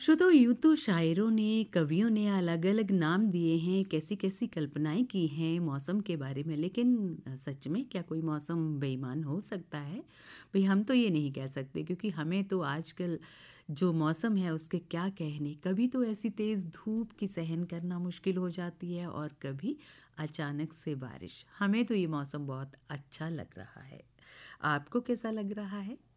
श्रोतो यूं तो शायरों ने कवियों ने अलग अलग नाम दिए हैं, कैसी कैसी कल्पनाएं की हैं मौसम के बारे में। लेकिन सच में क्या कोई मौसम बेईमान हो सकता है? भाई हम तो ये नहीं कह सकते, क्योंकि हमें तो आजकल जो मौसम है उसके क्या कहने। कभी तो ऐसी तेज़ धूप की सहन करना मुश्किल हो जाती है और कभी अचानक से बारिश। हमें तो ये मौसम बहुत अच्छा लग रहा है। आपको कैसा लग रहा है?